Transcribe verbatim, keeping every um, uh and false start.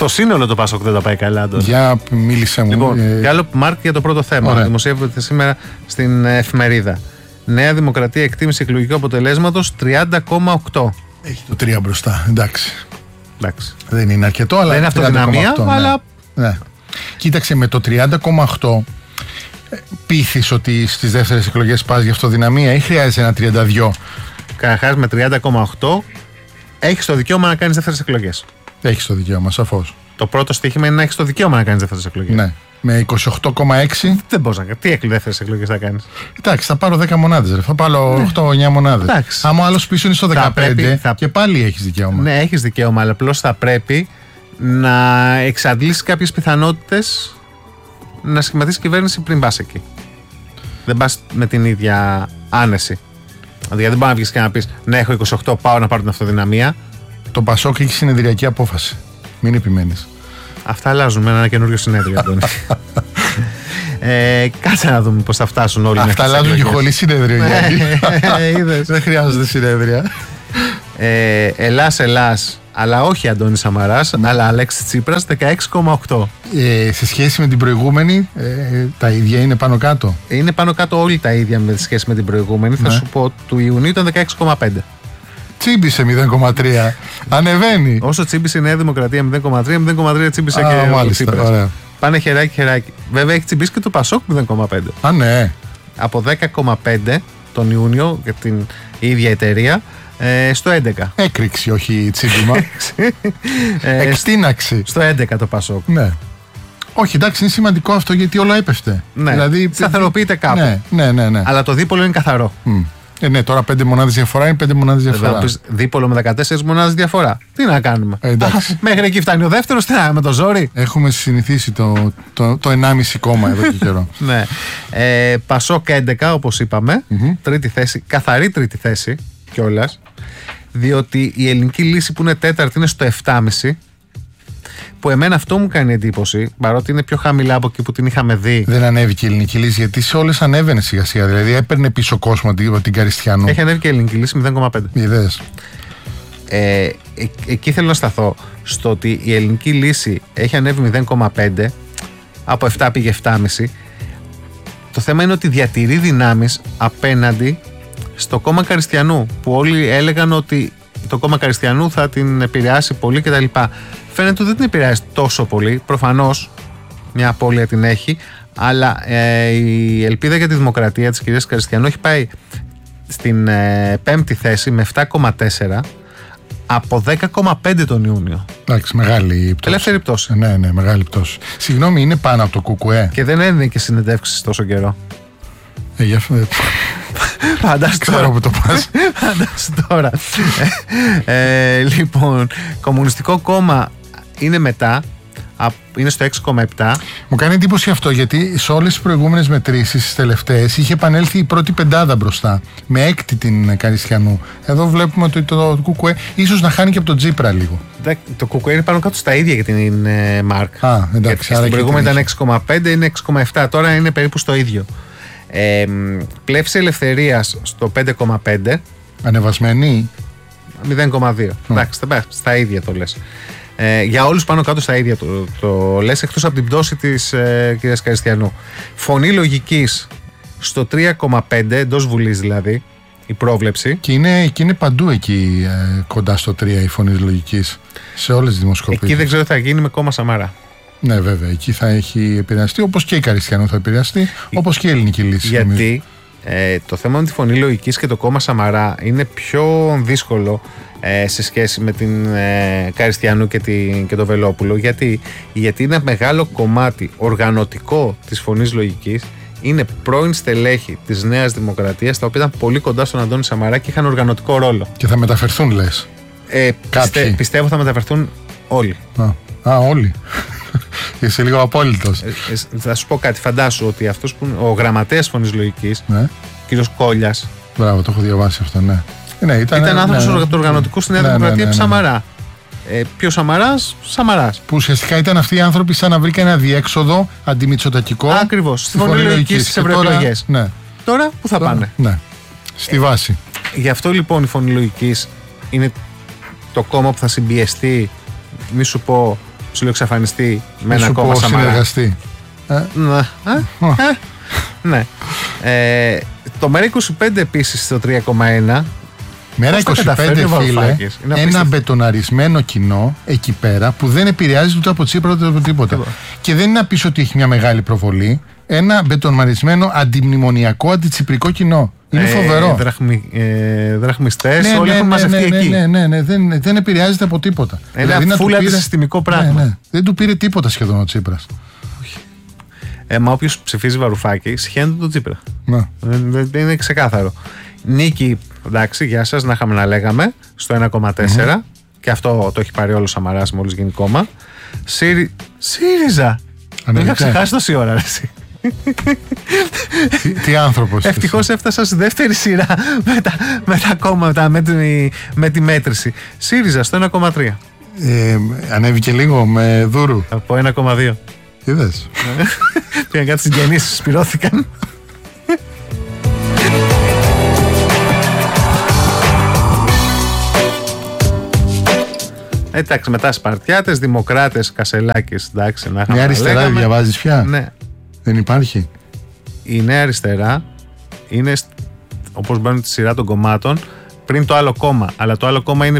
Στο σύνολο το Πασόκ δεν τα πάει καλά. Τώρα. Για μίλησε μου. Λοιπόν, ε... Γκάλοπ Μάρκ για το πρώτο θέμα. Ωραία. Δημοσιεύεται σήμερα στην εφημερίδα. Νέα Δημοκρατία εκτίμηση εκλογικού αποτελέσματος τριάντα κόμμα οκτώ. Έχει το τρία μπροστά. Εντάξει. Εντάξει. Δεν είναι αρκετό, αλλά. Δεν είναι αυτοδυναμία, ναι. αλλά. Ναι. Κοίταξε, με το τριάντα κόμμα οκτώ πείθεις ότι στις δεύτερες εκλογές πας για αυτοδυναμία ή χρειάζεσαι ένα τριάντα δύο. Καταρχάς με τριάντα κόμμα οκτώ έχεις το δικαίωμα να κάνεις δεύτερες εκλογές. Έχεις το δικαίωμα, σαφώς. Το πρώτο στοίχημα είναι να έχεις το δικαίωμα να κάνεις δεύτερες εκλογές. Ναι. Με είκοσι οκτώ κόμμα έξι. Δεν μπορείς να κάνεις. Τι δεύτερες εκλογές θα κάνεις. Εντάξει, θα πάρω δέκα μονάδες. Ρε. Θα πάρω ναι. οκτώ εννιά μονάδες. Εντάξει. Άμα άλλος πίσω είναι στο δεκαπέντε πρέπει, θα... και πάλι έχεις δικαίωμα. Ναι, έχεις δικαίωμα, αλλά απλώς θα πρέπει να εξαντλήσεις κάποιες πιθανότητες να σχηματίσεις κυβέρνηση πριν πας εκεί. Δεν πας με την ίδια άνεση. Δηλαδή δεν μπορεί να βγεις και να πεις ναι, έχω είκοσι οκτώ, πάω να πάρω την αυτοδυναμία. Το Πασόκ έχει συνεδριακή απόφαση. Μην επιμένεις. Αυτά αλλάζουν με ένα καινούριο συνέδριο, Αντώνη. ε, κάτσε να δούμε πώς θα φτάσουν όλοι. Αυτά αλλάζουν και χωρίς συνέδριο. Είδες. Δεν χρειάζονται συνέδρια. ε, Ελλάς, Ελλάς, αλλά όχι Αντώνης Σαμαράς, αλλά Αλέξης Τσίπρας, δεκαέξι κόμμα οκτώ. Ε, σε σχέση με την προηγούμενη, ε, τα ίδια είναι πάνω κάτω. Είναι πάνω κάτω όλοι τα ίδια με σχέση με την προηγούμενη. Ναι. Θα σου πω, του Ιουνίου ήταν δεκαέξι κόμμα πέντε. Τσίμπησε μηδέν κόμμα τρία. Ανεβαίνει. Όσο τσίμπησε η Νέα Δημοκρατία μηδέν κόμμα τρία, μηδέν κόμμα τρία τσίμπησε Α, και μάλιστα, ο Τσίπρας. Πάνε χεράκι χεράκι. Βέβαια έχει τσιμπήσει και το Πασόκ μηδέν κόμμα πέντε. Α, ναι. Από δέκα κόμμα πέντε τον Ιούνιο για την ίδια εταιρεία ε, στο έντεκα. Έκρηξη, όχι τσίμπημα. ε, Εκτείναξη. Στο έντεκα το Πασόκ. Ναι. Όχι, εντάξει, είναι σημαντικό αυτό γιατί όλο έπεφτε. Ναι. Δηλαδή, σταθεροποιείται κάπου. Ναι, ναι, ναι, ναι. Αλλά το δίπολο είναι καθαρό. Mm. Ε, ναι, τώρα πέντε μονάδες διαφορά είναι πέντε μονάδες διαφορά. Πεις, δίπολο με δεκατέσσερις μονάδες διαφορά. Τι να κάνουμε. Ε, εντάξει. Μέχρι εκεί φτάνει ο δεύτερος, τι να με το ζόρι. Έχουμε συνηθίσει το, το, το ενάμιση κόμμα εδώ και καιρό. Ναι. Ε, Πασόκ έντεκα, όπως είπαμε. Mm-hmm. Τρίτη θέση, καθαρή τρίτη θέση κιόλας. Διότι η ελληνική λύση που είναι τέταρτη είναι στο επτά κόμμα πέντε. Που εμένα αυτό μου κάνει εντύπωση, παρότι είναι πιο χαμηλά από εκεί που την είχαμε δει. Δεν ανέβηκε η ελληνική λύση, γιατί σε όλες ανέβαινε σιγά σιγά. Δηλαδή έπαιρνε πίσω κόσμο από την Καριστιανού. Έχει ανέβει και η ελληνική λύση μηδέν κόμμα πέντε. Είδες. Ε, ε, εκεί θέλω να σταθώ στο ότι η ελληνική λύση έχει ανέβει μηδέν κόμμα πέντε, από επτά πήγε επτά κόμμα πέντε. Το θέμα είναι ότι διατηρεί δυνάμεις απέναντι στο κόμμα Καριστιανού, που όλοι έλεγαν ότι το κόμμα Καριστιανού θα την επηρεάσει πολύ κτλ. Φαίνεται ότι δεν την επηρεάζει τόσο πολύ. Προφανώς μια απώλεια την έχει, αλλά ε, η ελπίδα για τη δημοκρατία της κυρίας Καριστιανού έχει πάει στην ε, πέμπτη θέση με επτά κόμμα τέσσερα από δέκα κόμμα πέντε τον Ιούνιο. Εντάξει, μεγάλη πτώση. Ελεύθερη πτώση. Ναι, ναι, μεγάλη πτώση. Συγγνώμη, είναι πάνω από το ΚΚΕ. Και δεν έδινε και συνεντεύξεις τόσο καιρό. Ε, για αυτό. Φαντάσου τώρα που το πας. Φαντάσου τώρα. ε, λοιπόν, Κομμουνιστικό Κόμμα είναι μετά, είναι στο έξι κόμμα επτά. Μου κάνει εντύπωση αυτό, γιατί σε όλες τις προηγούμενες μετρήσεις, τις τελευταίες, είχε επανέλθει η πρώτη πεντάδα μπροστά, με έκτη την Καριστιανού. Εδώ βλέπουμε ότι το, το ΚΚΕ ίσως να χάνει και από τον Τζίπρα λίγο. Το ΚΚΕ είναι πάνω κάτω στα ίδια για την ε, ΜΑΡΚ. Α, εντάξει. Στην προηγούμενη ήταν έξι κόμμα πέντε, είναι έξι κόμμα επτά, τώρα είναι περίπου στο ίδιο. Ε, Πλεύση Ελευθερίας στο πέντε κόμμα πέντε. Ανεβασμένη. μηδέν κόμμα δύο. Mm. Εντάξει, στα ίδια το λες. Ε, για όλους πάνω κάτω στα ίδια το, το λες, εκτός από την πτώση της ε, κυρίας Καριστιανού. Φωνή Λογικής στο τρία κόμμα πέντε, εντός Βουλής δηλαδή, η πρόβλεψη. Και είναι, και είναι παντού εκεί ε, κοντά στο τρία η Φωνή Λογικής, σε όλες τις δημοσκοπήσεις. Εκεί δεν ξέρω τι θα γίνει με κόμμα Σαμαρά. Ναι, βέβαια, εκεί θα έχει επηρεαστεί, όπως και η Καριστιανού θα επηρεαστεί, όπως και η ελληνική λύση. Γιατί ε, το θέμα με τη Φωνή Λογικής και το κόμμα Σαμαρά είναι πιο δύσκολο ε, σε σχέση με την ε, Καριστιανού και, την, και το Βελόπουλο. Γιατί, γιατί είναι ένα μεγάλο κομμάτι οργανωτικό της Φωνής Λογικής. Είναι πρώην στελέχη της Νέας Δημοκρατίας, τα οποία ήταν πολύ κοντά στον Αντώνη Σαμαρά και είχαν οργανωτικό ρόλο. Και θα μεταφερθούν, λες. Ε, πιστε, πιστεύω θα μεταφερθούν όλοι. Α, α όλοι. Είσαι λίγο απόλυτος. Ε, ε, θα σου πω κάτι. Φαντάσου ότι αυτός που ο γραμματέας Φωνής Λογικής, ναι. κύριος Κόλλιας. Μπράβο, το έχω διαβάσει αυτό, ναι. ναι ήταν ήταν άνθρωπος ναι, ναι, του οργανωτικού στη Νέα ναι, Δημοκρατία ναι, ναι, ναι, ναι. Σαμαρά. Ε, Ποιο Σαμαράς, Σαμαράς. Που ουσιαστικά ήταν αυτοί οι άνθρωποι σαν να βρήκαν ένα διέξοδο αντιμητσοτακικό. Ακριβώς. Στη Φωνή Λογικής στις ευρωεκλογές. Ναι. Τώρα που θα τώρα, πάνε. Ναι. Στη βάση. Ε, γι' αυτό λοιπόν η Φωνή Λογικής είναι το κόμμα που θα συμπιεστεί, μη σου πω, ψιλοεξαφανιστεί με Μη ένα σου κόμμα πω Σαμαρά. συνεργαστεί. Ε, Ναι. Ε, ε, ναι. Ε, το Μέρα είκοσι πέντε επίσης στο τρία κόμμα ένα. Μέρα Πώς τα είκοσι πέντε, καταφέρνει ο φίλε, Βαρουφάκης. Είναι ένα απίστευτο. μπετοναρισμένο κοινό εκεί πέρα που δεν επηρεάζει ούτε από Τσίπρα ούτε από τίποτα. Τίποτα. Και δεν είναι να πεις ότι έχει μια μεγάλη προβολή. Ένα μπετοναρισμένο αντιμνημονιακό, αντιτσιπρικό κοινό. Είναι φοβερό. Ε, δραχμι, ε, δραχμιστές, Ναι, όλοι ναι, έχουν ναι, μαζευτεί ναι, εκεί. ναι, ναι, ναι, δεν, δεν επηρεάζεται από τίποτα. Ένα να του φούλα πήρε- συστημικό πράγμα. Ναι, ναι. Δεν του πήρε τίποτα σχεδόν ο Τσίπρας. Ε, μα όποιος ψηφίζει Βαρουφάκη, συχαίνεται τον Τσίπρα. Να. Δεν- δεν είναι ξεκάθαρο. Νίκη, εντάξει, γεια σας, να είχαμε να λέγαμε, στο ένα κόμμα τέσσερα. Και αυτό το έχει πάρει όλο ο Σαμαράς μόλις γίνει κόμμα. Σύρι... ΣΥΡΙΖΑ! Δεν είχα Αμερικά. ξεχάσει τόση ώρα, ρε, εσύ. τι, τι άνθρωπος. Ευτυχώς έφτασα στη δεύτερη σειρά με τα, με τα κόμματα, με τη, με τη μέτρηση. ΣΥΡΙΖΑ στο ένα κόμμα τρία. Ε, ανέβηκε λίγο με δούρου. Από ένα κόμμα δύο. Είδες. Πήγαν κάτι συγγενείς, σπυρώθηκαν. Εντάξει, μετά Σπαρτιάτες, Δημοκράτες, Κασελάκης. Εντάξει, να είχαμε Μια να αριστερά δεν λέγαμε. διαβάζεις πια. Ναι. Δεν υπάρχει. Η νέα αριστερά είναι, σ- όπως μπαίνουν τη σειρά των κομμάτων, πριν το άλλο κόμμα. Αλλά το άλλο κόμμα είναι